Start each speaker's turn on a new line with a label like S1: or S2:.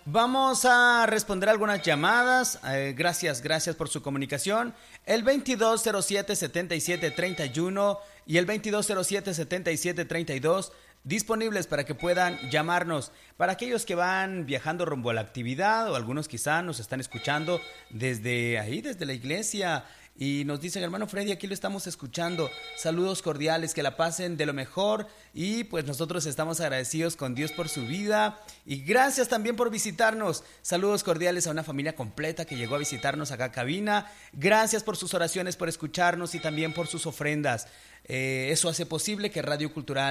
S1: Vamos a responder algunas llamadas. Gracias por su comunicación. El 2207-7731 y el 2207-7732 disponibles para que puedan llamarnos. Para aquellos que van viajando rumbo a la actividad o algunos quizá nos están escuchando desde ahí, desde la iglesia. Y nos dicen, hermano Freddy, aquí lo estamos escuchando. Saludos cordiales, que la pasen de lo mejor. Y pues nosotros estamos agradecidos con Dios por su vida. Y gracias también por visitarnos. Saludos cordiales a una familia completa que llegó a visitarnos acá a cabina. Gracias por sus oraciones, por escucharnos y también por sus ofrendas. Eso hace posible que Radio Cultural